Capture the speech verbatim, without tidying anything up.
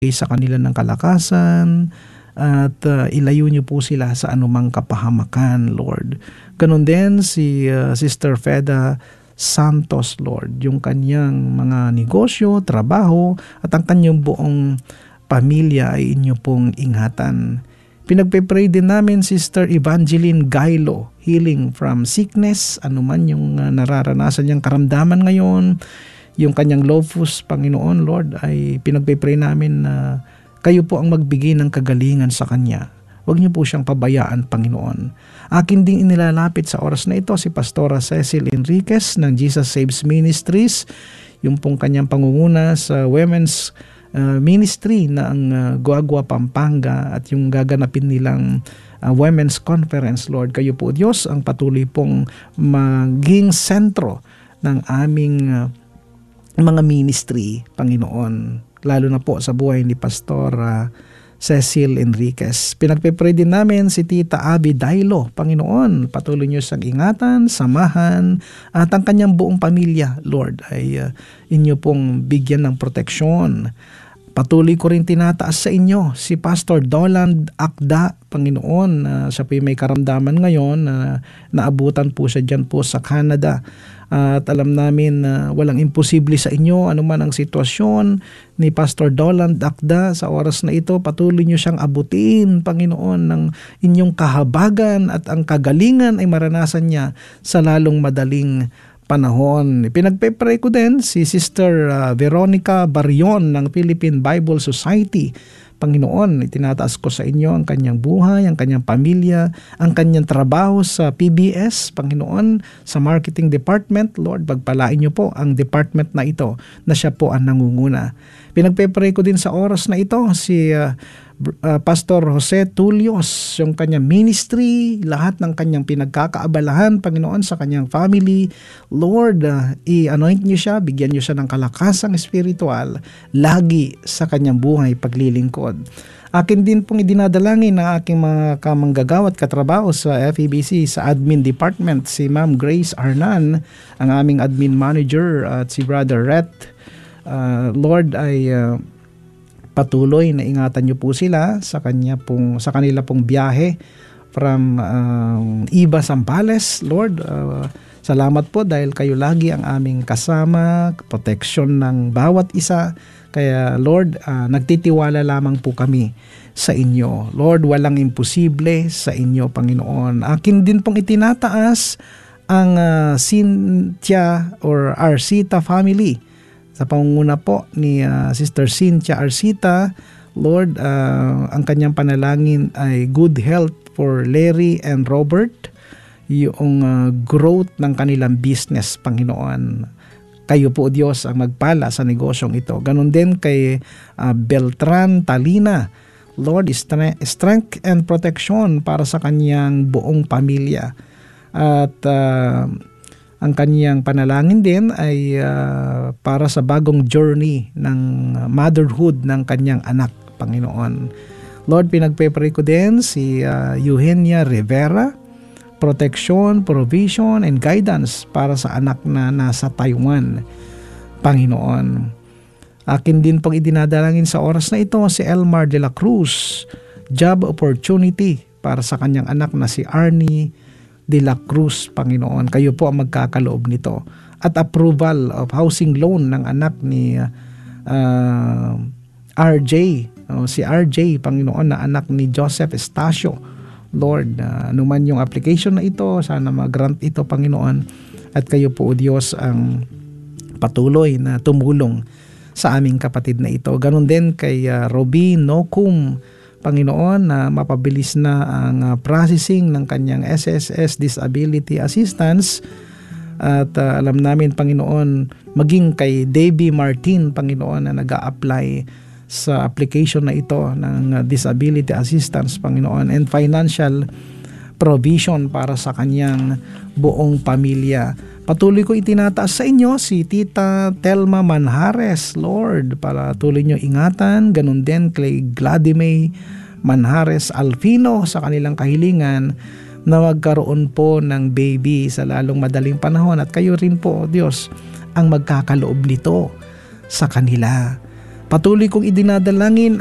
sa kanila ng kalakasan at uh, ilayo niyo po sila sa anumang kapahamakan, Lord. Ganon din si uh, Sister Feda Santos, Lord, yung kanyang mga negosyo, trabaho at ang kanyang buong pamilya ay inyo pong ingatan. Pinagpe-pray din namin Sister Evangeline Gailo, healing from sickness, anuman yung uh, nararanasan niyang karamdaman ngayon. Yung kanyang lupus, Panginoon, Lord, ay pinagpe-pray namin na kayo po ang magbigay ng kagalingan sa kanya. Huwag niyo po siyang pabayaan, Panginoon. Akin ding inilalapit sa oras na ito si Pastora Cecil Enriquez ng Jesus Saves Ministries, yung pong kanyang pangunguna sa Women's uh, Ministry na ang uh, Guagua, Pampanga at yung gaganapin nilang uh, Women's Conference, Lord. Kayo po, Diyos, ang patuloy pong maging sentro ng aming uh, mga ministry, Panginoon, lalo na po sa buhay ni Pastor uh, Cecil Enriquez. Pinagpe-pray din namin si Tita Abby Dailo, Panginoon, patuloy niyo siyang ingatan, samahan, at ang kanyang buong pamilya, Lord, ay uh, inyo pong bigyan ng proteksyon. Patuloy ko rin tinataas sa inyo si Pastor Doland Akda, Panginoon. Uh, siya po may karamdaman ngayon na uh, naabutan po siya dyan po sa Canada. Uh, at alam namin na uh, walang imposible sa inyo anuman ang sitwasyon ni Pastor Doland Akda sa oras na ito. Patuloy niyo siyang abutin, Panginoon, ng inyong kahabagan at ang kagalingan ay maranasan niya sa lalong madaling panahon. Pinagpe-pray ko din si Sister uh, Veronica Barion ng Philippine Bible Society. Panginoon, itinataas ko sa inyo ang kanyang buhay, ang kanyang pamilya, ang kanyang trabaho sa P B S, Panginoon, sa marketing department. Lord, pagpalain niyo po ang department na ito na siya po ang nangunguna. Pinagpe-pray ko din sa oras na ito si uh, uh, Pastor Jose Tulios, yung kanyang ministry, lahat ng kanyang pinagkakaabalahan, Panginoon, sa kanyang family. Lord, uh, i-anoint niyo siya, bigyan niyo siya ng kalakasang espiritual lagi sa kanyang buhay paglilingkod. Akin din pong idinadalangin na aking mga kamanggagawa at katrabaho sa F E B C sa admin department, si Ma'am Grace Arnan, ang aming admin manager, at si Brother Rhett. Uh, Lord, ay uh, patuloy na ingatan niyo po sila sa kanya pong sa kanila pong biyahe from uh, Iba, Zambales. Lord, uh, salamat po dahil kayo lagi ang aming kasama, protection ng bawat isa. Kaya Lord, uh, nagtitiwala lamang po kami sa inyo. Lord, walang imposible sa inyo, Panginoon. Akin din pong itinataas ang uh, Cynthia or Arcita family. Sa pangunguna po ni uh, Sister Cynthia Arcita, Lord, uh, ang kanyang panalangin ay good health for Larry and Robert, yung uh, growth ng kanilang business, Panginoon. Kayo po, Diyos, ang magpala sa negosyong ito. Ganon din kay uh, Beltran Talina, Lord, strength and protection para sa kanyang buong pamilya. At uh, ang kanyang panalangin din ay uh, para sa bagong journey ng motherhood ng kanyang anak, Panginoon. Lord, pinagpe-pray ko din si uh, Eugenia Rivera, protection, provision, and guidance para sa anak na nasa Taiwan, Panginoon. Akin din pong idinadalangin sa oras na ito si Elmar de la Cruz, job opportunity para sa kanyang anak na si Arnie de la Cruz, Panginoon. Kayo po ang magkakaloob nito. At approval of housing loan ng anak ni uh, R J, uh, si R J, Panginoon, na anak ni Joseph Estacio. Lord, uh, anuman yung application na ito, sana mag-grant ito, Panginoon. At kayo po, Diyos, ang patuloy na tumulong sa aming kapatid na ito. Ganon din kay uh, Robby Nocum, Panginoon, na mapabilis na ang uh, processing ng kanyang S S S Disability Assistance. At uh, alam namin, Panginoon, maging kay Debbie Martin, Panginoon, na nag-a-apply sa application na ito ng uh, Disability Assistance, Panginoon, and financial provision para sa kanyang buong pamilya. Patuloy ko itinataas sa inyo si Tita Telma Manjares, Lord, para tuloy nyo ingatan. Ganun din kay Gladime Manjares Alfino sa kanilang kahilingan na magkaroon po ng baby sa lalong madaling panahon. At kayo rin po, Diyos, ang magkakaloob nito sa kanila. Patuloy kong idinadalangin